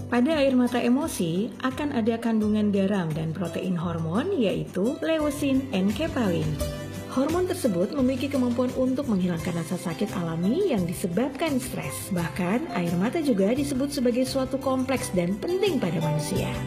Pada air mata emosi akan ada kandungan garam dan protein hormon yaitu leusin enkepalin. Hormon tersebut memiliki kemampuan untuk menghilangkan rasa sakit alami yang disebabkan stres. Bahkan air mata juga disebut sebagai suatu kompleks dan penting pada manusia.